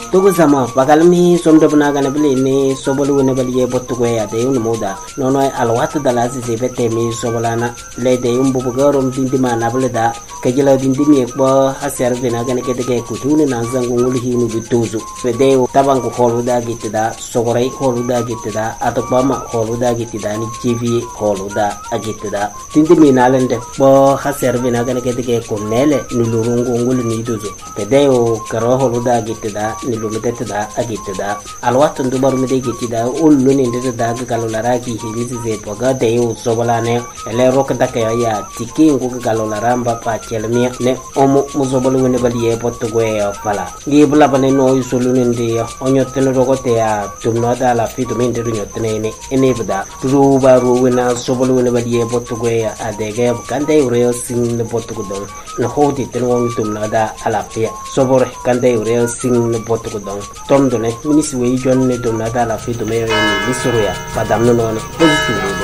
tugu sama bagalmi somdo banaga na bili ni sobolu ne bali ye bottu ya de un moda nono alwat dala si bete mi sobolana le de un bubu garom dindi mana bele da kajila dindi mi ko haser bina gane ke de kutune na zangu nguli hinu bituzu fede tabangu holuda gitida sogorai holuda gitida atopama holuda gitida ni tv holuda agitida dindi mi nalende bo haser bina gane ke de kunele nulurungu nguli ni duzu fede o karo holuda gitida nilumedetida agitida alwat ndubaru mede gitida ullu ni ndeda galolara ki hilizi ze poga de o sobolane ele rokda ka ya tiki ngu galolara mba pa chelmi ne omo muzobolu ne bali e botto ya fala ngi bula bane no yusulu ndi onyotene rogote ya tumno da la fitu mende nyotene ne ene bada ruba ruwena sobolu ne bali e botto ya adege kande ureo sing ne botto don no hodi ten won tumno da ala pia sobor kande ureo sing ne botto don tom do ne minisi we jon ne tumno da la fitu me ni suru ya padam no ne positive